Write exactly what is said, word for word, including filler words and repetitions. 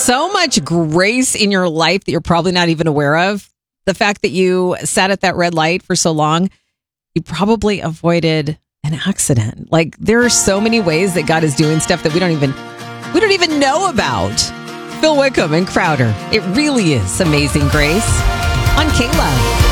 so much grace in your life that you're probably not even aware of. The fact that you sat at that red light for so long, you probably avoided an accident. Like, there are so many ways that God is doing stuff that we don't even we don't even know about. Phil Wickham and Crowder. It really is Amazing Grace on K-Love.